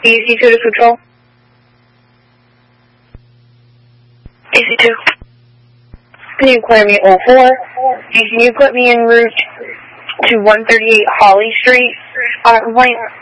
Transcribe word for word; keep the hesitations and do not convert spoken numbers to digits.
E C two to Patrol. E C two. Can you clear me all four? And can you put me en route to one thirty-eight Holly Street on a complaint?